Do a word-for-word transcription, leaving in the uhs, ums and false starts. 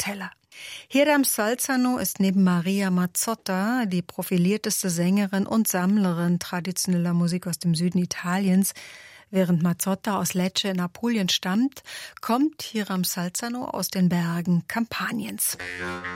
Teller. Hiram Salzano ist neben Maria Mazzotta die profilierteste Sängerin und Sammlerin traditioneller Musik aus dem Süden Italiens. Während Mazzotta aus Lecce in Apulien stammt, kommt Hiram Salzano aus den Bergen Kampaniens.